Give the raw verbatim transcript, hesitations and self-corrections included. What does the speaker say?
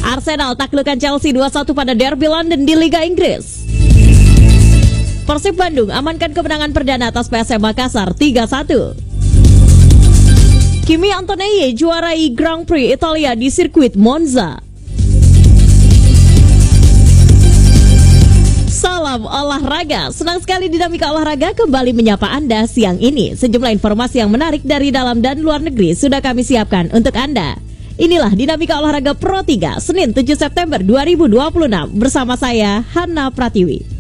Arsenal taklukkan Chelsea dua satu pada derby London di Liga Inggris. Persib Bandung amankan kemenangan perdana atas P S M Makassar tiga satu. Kimi Antonelli juarai Grand Prix Italia di sirkuit Monza. Salam olahraga, senang sekali Dinamika Olahraga kembali menyapa Anda siang ini. Sejumlah informasi yang menarik dari dalam dan luar negeri sudah kami siapkan untuk Anda. Inilah Dinamika Olahraga Pro tiga, Senin tujuh September dua ribu dua puluh enam bersama saya, Hana Pratiwi.